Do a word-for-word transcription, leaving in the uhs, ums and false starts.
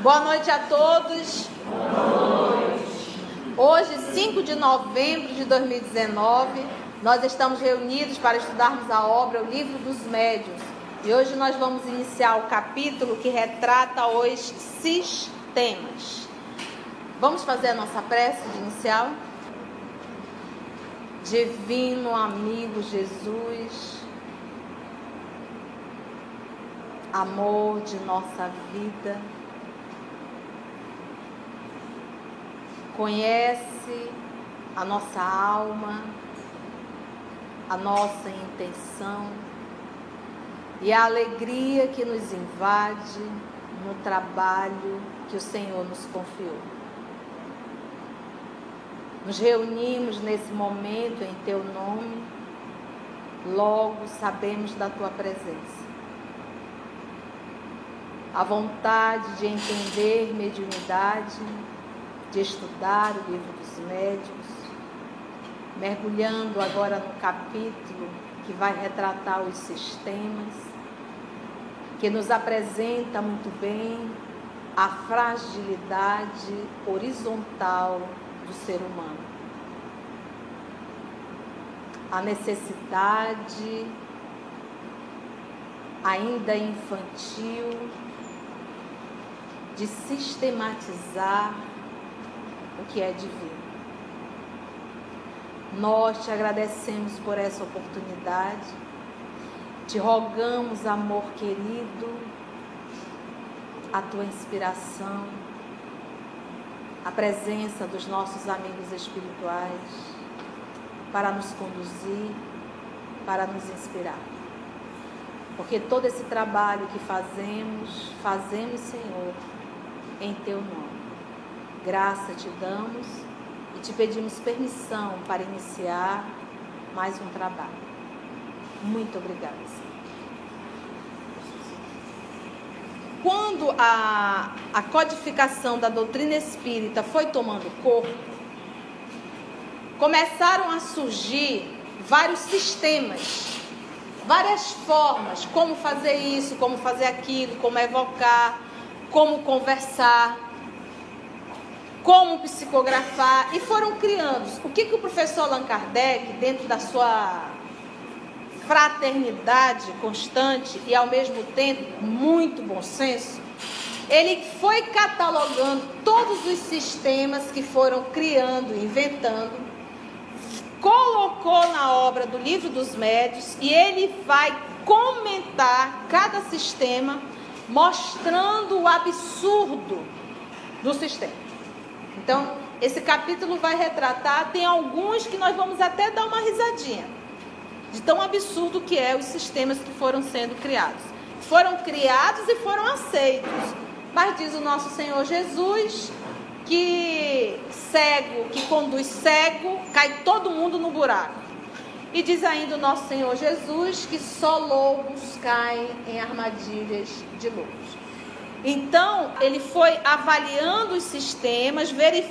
Boa noite a todos. Boa noite. Hoje, cinco de novembro de dois mil e dezenove, nós estamos reunidos para estudarmos a obra O Livro dos Médiuns. E hoje nós vamos iniciar o capítulo que retrata os sistemas. Vamos fazer a nossa prece de inicial? Divino amigo Jesus, amor de nossa vida, conhece a nossa alma, a nossa intenção e a alegria que nos invade no trabalho que o Senhor nos confiou. Nos reunimos nesse momento em Teu nome, logo sabemos da Tua presença. A vontade de entender mediunidade, de estudar o Livro dos Médiuns, mergulhando agora no capítulo que vai retratar os sistemas, que nos apresenta muito bem a fragilidade horizontal do ser humano, a necessidade ainda infantil de sistematizar o que é divino. Nós te agradecemos por essa oportunidade, te rogamos, amor querido, a tua inspiração, a presença dos nossos amigos espirituais para nos conduzir, para nos inspirar. Porque todo esse trabalho que fazemos, fazemos, Senhor, em Teu nome. Graça te damos e te pedimos permissão para iniciar mais um trabalho. Muito obrigada, Senhor. Quando a, a codificação da doutrina espírita foi tomando corpo, começaram a surgir vários sistemas, várias formas, como fazer isso, como fazer aquilo, como evocar, como conversar, como psicografar, e foram criando. O que, que o professor Allan Kardec, dentro da sua fraternidade constante e ao mesmo tempo muito bom senso, ele foi catalogando todos os sistemas que foram criando, inventando, colocou na obra do Livro dos Médiuns, e ele vai comentar cada sistema, mostrando o absurdo do sistema. Então, esse capítulo vai retratar, tem alguns que nós vamos até dar uma risadinha, de tão absurdo que é os sistemas que foram sendo criados. Foram criados e foram aceitos. Mas diz o nosso Senhor Jesus que cego, que conduz cego, cai todo mundo no buraco. E diz ainda o nosso Senhor Jesus que só lobos caem em armadilhas de lobos. Então, ele foi avaliando os sistemas, verificando